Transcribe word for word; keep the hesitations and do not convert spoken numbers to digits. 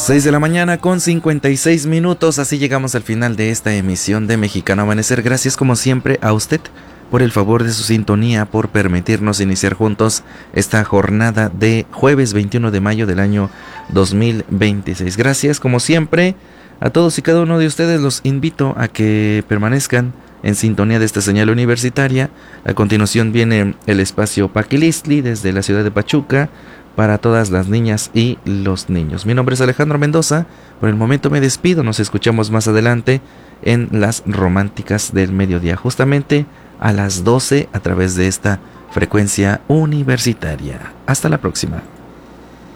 seis de la mañana con cincuenta y seis minutos, así llegamos al final de esta emisión de Mexicano Amanecer. Gracias como siempre a usted por el favor de su sintonía, por permitirnos iniciar juntos esta jornada de jueves veintiuno de mayo del año dos mil veintiséis. Gracias como siempre a todos y cada uno de ustedes. Los invito a que permanezcan en sintonía de esta señal universitaria. A continuación viene el espacio Paquilistli desde la ciudad de Pachuca para todas las niñas y los niños. Mi nombre es Alejandro Mendoza. Por el momento me despido. Nos escuchamos más adelante en las románticas del mediodía, justamente a las doce a través de esta frecuencia universitaria. Hasta la próxima.